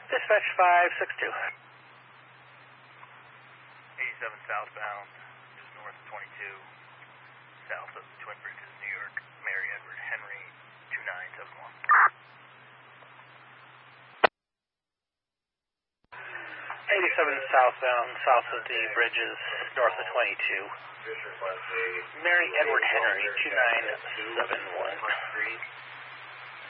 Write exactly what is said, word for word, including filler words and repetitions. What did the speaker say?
Dispatch five six two. eighty-seven southbound, just north of twenty-two, south of Twin Bridges, New York, Mary Edward Henry, two nine seven one. eighty-seven southbound, south of the bridges, north of twenty-two. Mary Edward Henry, two nine seven one.